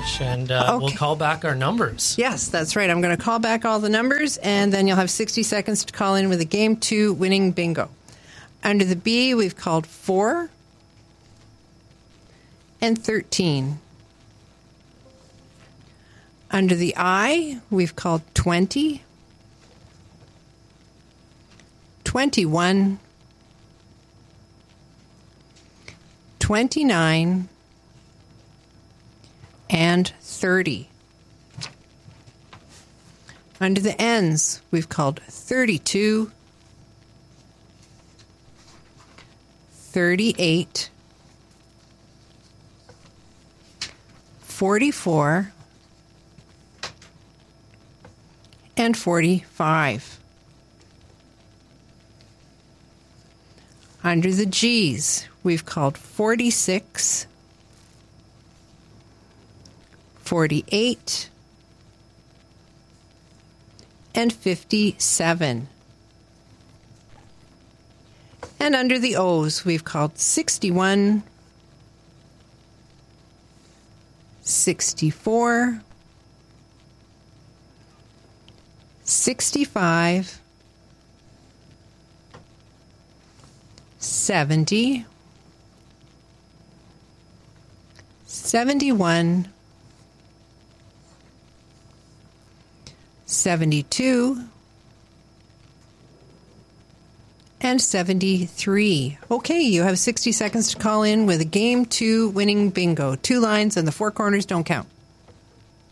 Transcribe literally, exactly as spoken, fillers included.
much. And uh, Okay. we'll call back our numbers. Yes, that's right. I'm going to call back all the numbers, and then you'll have sixty seconds to call in with a Game two winning bingo. Under the B, we've called four and thirteen. Under the I, we've called twenty, twenty-one, twenty-nine, and thirty. Under the N's, we've called thirty-two, thirty-eight, forty-four, and forty-five. Under the G's, we've called forty-six, forty-eight, and fifty-seven. And under the O's, we've called sixty-one, sixty-four, sixty-five, seventy, seventy-one, seventy-two, and seventy-three. Okay, you have sixty seconds to call in with a Game two winning bingo. Two lines and the four corners don't count.